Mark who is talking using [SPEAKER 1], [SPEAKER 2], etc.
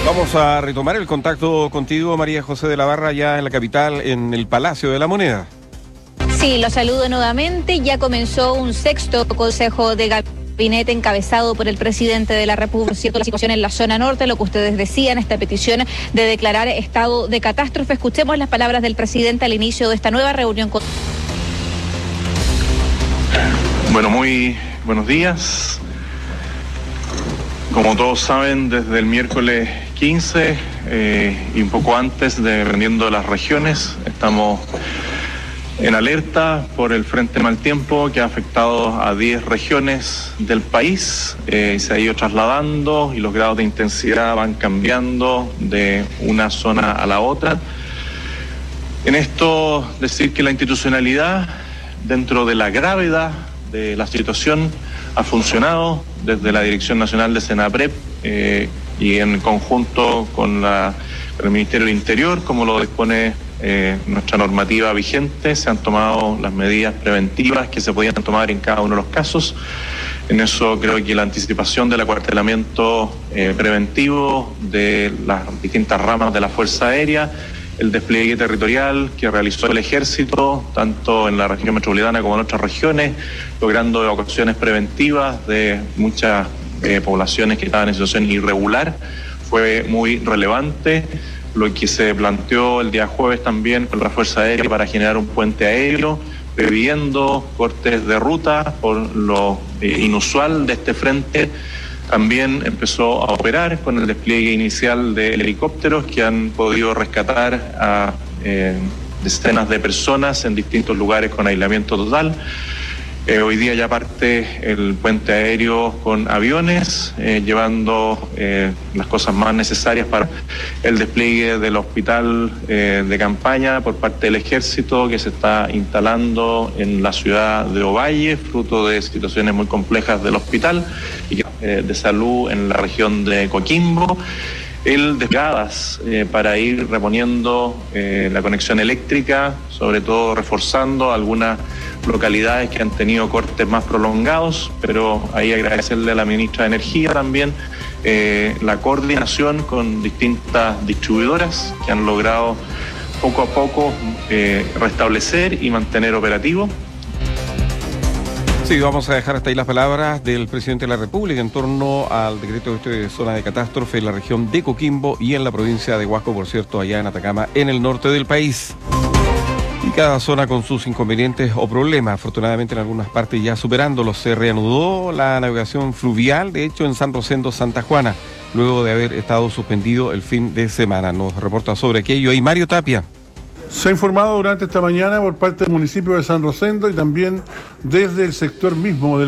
[SPEAKER 1] Vamos a retomar el contacto contigo, María José de la Barra, ya en la capital, en el Palacio de la Moneda.
[SPEAKER 2] Sí, lo saludo nuevamente. Ya comenzó un sexto consejo de gabinete encabezado por el presidente de la República. Cierto, la situación en la zona norte, lo que ustedes decían, esta petición de declarar estado de catástrofe. Escuchemos las palabras del presidente al inicio de esta nueva reunión.
[SPEAKER 3] Bueno, muy buenos días. Como todos saben, desde el miércoles 15 y un poco antes, dependiendo de las regiones, estamos en alerta por el frente mal tiempo que ha afectado a 10 regiones del país. Se ha ido trasladando y los grados de intensidad van cambiando de una zona a la otra. En esto, decir que la institucionalidad, dentro de la gravedad de la situación, ha funcionado desde la Dirección Nacional de Senaprep y en conjunto con el Ministerio del Interior, como lo dispone nuestra normativa vigente. Se han tomado las medidas preventivas que se podían tomar en cada uno de los casos. En eso creo que la anticipación del acuartelamiento preventivo de las distintas ramas de la Fuerza Aérea, el despliegue territorial que realizó el Ejército, tanto en la región metropolitana como en otras regiones, logrando evacuaciones preventivas de muchas poblaciones que estaban en situación irregular, fue muy relevante. Lo que se planteó el día jueves también con la Fuerza Aérea para generar un puente aéreo, previendo cortes de ruta por lo inusual de este frente. También empezó a operar con el despliegue inicial de helicópteros que han podido rescatar a decenas de personas en distintos lugares con aislamiento total. Hoy día ya parte el puente aéreo con aviones, llevando las cosas más necesarias para el despliegue del hospital de campaña por parte del Ejército, que se está instalando en la ciudad de Ovalle, fruto de situaciones muy complejas del hospital y de salud en la región de Coquimbo. Despegadas para ir reponiendo la conexión eléctrica, sobre todo reforzando algunas localidades que han tenido cortes más prolongados, pero ahí agradecerle a la ministra de Energía también la coordinación con distintas distribuidoras que han logrado poco a poco restablecer y mantener operativo.
[SPEAKER 1] Sí, vamos a dejar hasta ahí las palabras del presidente de la República en torno al decreto de zona de catástrofe en la región de Coquimbo y en la provincia de Huasco, por cierto, allá en Atacama, en el norte del país. Y cada zona con sus inconvenientes o problemas. Afortunadamente en algunas partes ya superándolos. Se reanudó la navegación fluvial, de hecho en San Rosendo, Santa Juana, luego de haber estado suspendido el fin de semana. Nos reporta sobre aquello ahí Mario Tapia.
[SPEAKER 4] Se ha informado durante esta mañana por parte del municipio de San Rosendo y también desde el sector mismo del